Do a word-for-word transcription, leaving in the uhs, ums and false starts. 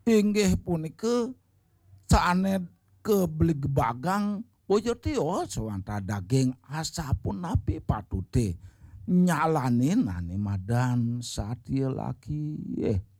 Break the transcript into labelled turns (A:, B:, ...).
A: Inggih punika saane kebeli gebagang boyo tio sawanta daging asapun napi patude nyalane nane madan satie lagi eh